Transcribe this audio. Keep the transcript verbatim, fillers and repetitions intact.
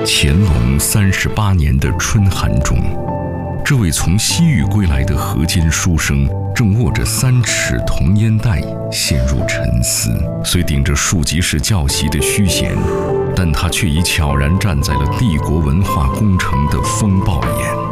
乾隆三十八年的春寒中，这位从西域归来的河间书生正握着三尺铜烟袋，陷入沉思。虽顶着庶吉士教习的虚衔，但他却已悄然站在了帝国文化工程的风暴眼。